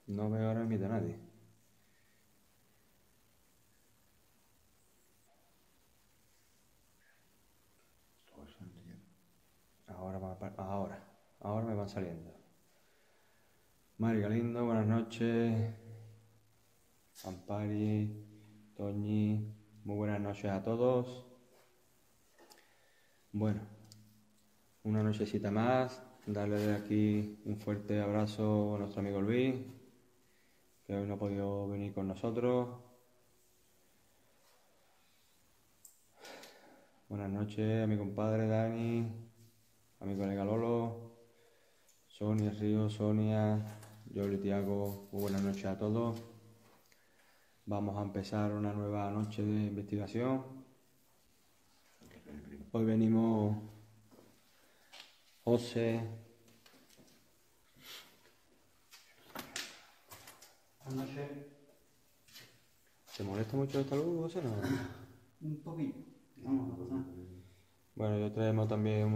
No veo ahora mismo a nadie. Ahora me van saliendo. Mari Galindo, buenas noches. Ampari, Toñi, muy buenas noches a todos. Bueno, una nochecita más. Darle de aquí un fuerte abrazo a nuestro amigo Luis, que hoy no ha podido venir con nosotros. Buenas noches a mi compadre Dani, a mi colega Lolo, Sonia Río, Sonia, Yoli, Tiago, muy buenas noches a todos. Vamos a empezar una nueva noche de investigación. Hoy venimos José. Buenas noches. ¿Te molesta mucho esta luz, José? No. Un poquito. Vamos a pasar. Bueno, yo traemos también